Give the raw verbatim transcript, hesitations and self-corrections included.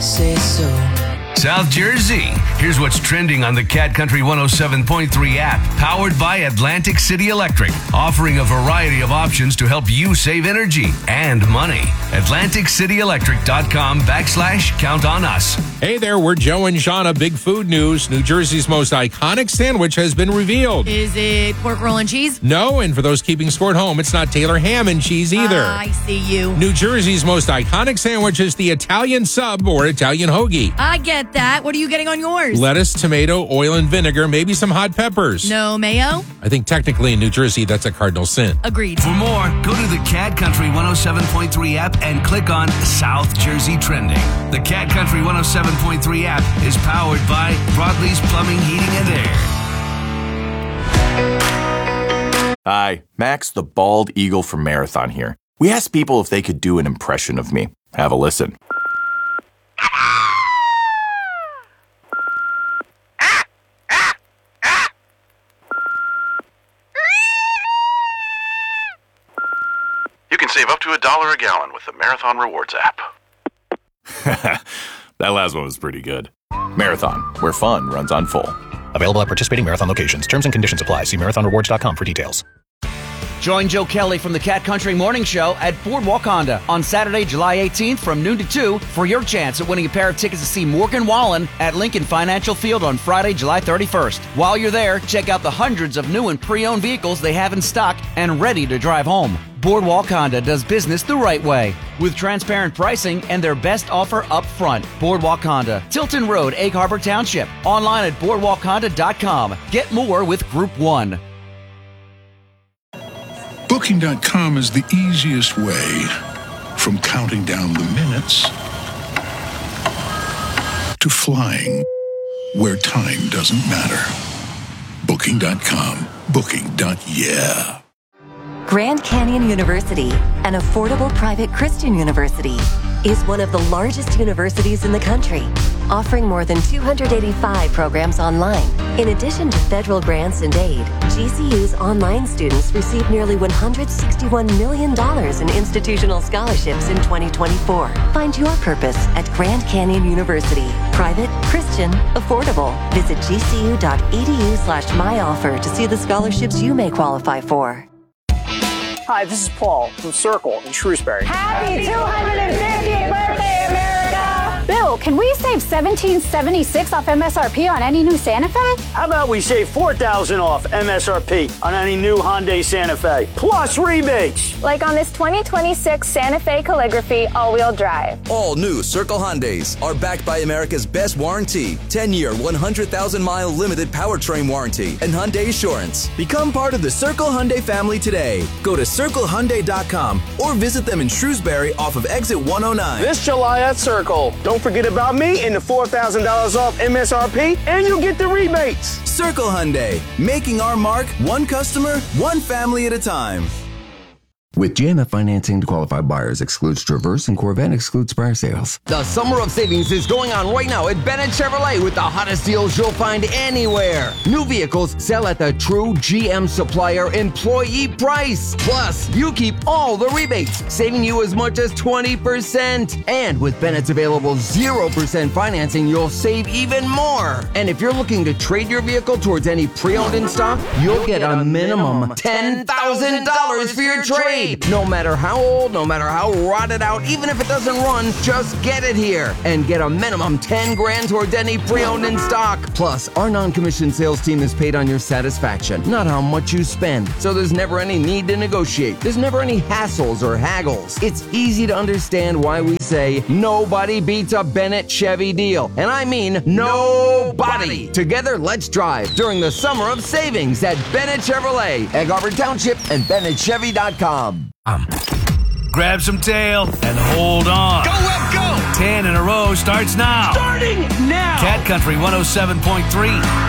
Say so. South Jersey. Here's what's trending on the Cat Country one oh seven point three app, powered by Atlantic City Electric, offering a variety of options to help you save energy and money. Atlantic City Electric dot com backslash count on us. Hey there, we're Joe and Shauna. Big food news. New Jersey's most iconic sandwich has been revealed. Is it pork roll and cheese? No, and for those keeping score at home, it's not Taylor ham and cheese either. Uh, I see you. New Jersey's most iconic sandwich is the Italian sub or Italian hoagie. I get that. What are you getting on yours? Lettuce, tomato, oil, and vinegar, maybe some hot peppers. No mayo? I think technically in New Jersey, that's a cardinal sin. Agreed. For more, go to the Cat Country one oh seven point three app and click on South Jersey Trending. The Cat Country one oh seven point three app is powered by Broadlee's Plumbing, Heating, and Air. Hi, Max the Bald Eagle from Marathon here. We asked people if they could do an impression of me. Have a listen. You can save up to a dollar a gallon with the Marathon Rewards app. That last one was pretty good. Marathon, where fun runs on full. Available at participating Marathon locations. Terms and conditions apply. See marathon rewards dot com for details. Join Joe Kelly from the Cat Country Morning Show at Boardwalk Honda on Saturday, July eighteenth from noon to two for your chance at winning a pair of tickets to see Morgan Wallen at Lincoln Financial Field on Friday, July thirty-first. While you're there, check out the hundreds of new and pre-owned vehicles they have in stock and ready to drive home. Boardwalk Honda does business the right way with transparent pricing and their best offer up front. Boardwalk Honda, Tilton Road, Egg Harbor Township. Online at boardwalk honda dot com. Get more with Group One. Booking dot com is the easiest way from counting down the minutes to flying where time doesn't matter. Booking dot com. Booking. Yeah. Grand Canyon University, an affordable private Christian university, is one of the largest universities in the country, offering more than two hundred eighty-five programs online. In addition to federal grants and aid, G C U's online students received nearly one hundred sixty-one million dollars in institutional scholarships in twenty twenty-four. Find your purpose at Grand Canyon University. Private, Christian, affordable. Visit gcu.edu slash myoffer to see the scholarships you may qualify for. Hi, this is Paul from Circle in Shrewsbury. Happy two hundred fiftieth birthday, America! Bill, can we save seventeen seventy-six off M S R P on any new Santa Fe? How about we save four thousand dollars off M S R P on any new Hyundai Santa Fe, plus rebates? Like on this twenty twenty-six Santa Fe Calligraphy all-wheel drive. All new Circle Hyundais are backed by America's best warranty, ten-year, one hundred thousand mile limited powertrain warranty, and Hyundai Assurance. Become part of the Circle Hyundai family today. Go to circle hyundai dot com or visit them in Shrewsbury off of exit one oh nine. This July at Circle. Don't forget about me and the four thousand dollars off M S R P, and you'll get the rebates. Circle Hyundai, making our mark one customer, one family at a time. With J M F financing to qualified buyers excludes Traverse and Corvette excludes prior sales. The summer of savings is going on right now at Bennett Chevrolet with the hottest deals you'll find anywhere. New vehicles sell at the true G M supplier employee price. Plus, you keep all the rebates, saving you as much as twenty percent. And with Bennett's available zero percent financing, you'll save even more. And if you're looking to trade your vehicle towards any pre-owned in stock, you'll get a minimum ten thousand dollars for your trade. No matter how old, no matter how rotted out, even if it doesn't run, just get it here and get a minimum ten grand towards any pre-owned in stock. Plus, our non-commissioned sales team is paid on your satisfaction, not how much you spend. So there's never any need to negotiate. There's never any hassles or haggles. It's easy to understand why we say nobody beats a Bennett Chevy deal. And I mean nobody. Together, let's drive during the summer of savings at Bennett Chevrolet, Egg Harbor Township, and Bennett Chevy dot com. Um, grab some tail and hold on. Go, Web, go! Ten in a row starts now. Starting now! Cat Country one oh seven point three.